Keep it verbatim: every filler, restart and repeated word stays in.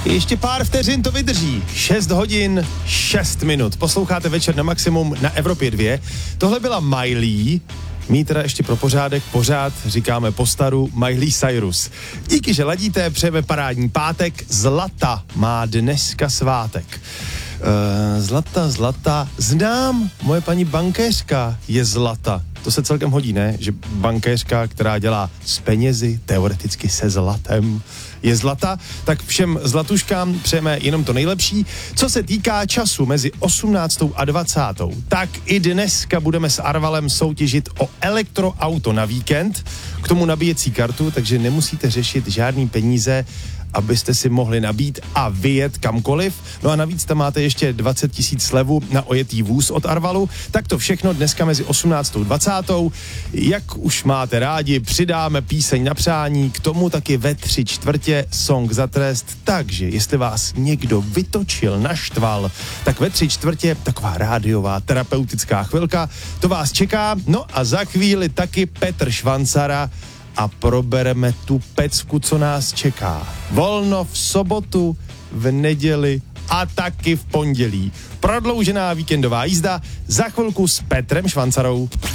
Ještě pár vteřin to vydrží. šest hodin, šest minut. Posloucháte Večer na maximum na Evropě dva. Tohle byla Miley. My teda ještě pro pořádek pořád říkáme po staru Miley Cyrus. Díky, že ladíte, přejeme parádní pátek. Zlata má dneska svátek. Uh, zlata, zlata. Znám, moje paní bankéřka je Zlata. To se celkem hodí, ne? Že bankéřka, která dělá s penězi, teoreticky se zlatem, je Zlata. Tak všem zlatuškám přejeme jenom to nejlepší. Co se týká času mezi osmnáctou a dvacátou, tak i dneska budeme s Arvalem soutěžit o elektroauto na víkend. K tomu nabíjecí kartu, takže nemusíte řešit žádný peníze, abyste si mohli nabít a vyjet kamkoliv. No a navíc tam máte ještě dvacet tisíc slevu na ojetý vůz od Arvalu. Tak to všechno dneska mezi osmnáctou a dvacátou. Jak už máte rádi, přidáme píseň na přání, k tomu taky ve tři čtvrtě song za trest. Takže jestli vás někdo vytočil, naštval, tak ve tři čtvrtě taková rádiová terapeutická chvilka, to vás čeká. No a za chvíli taky Petr Švancara a probereme tu pecku, co nás čeká. Volno v sobotu, v neděli a taky v pondělí. Prodloužená víkendová jízda za chvilku s Petrem Švancarou.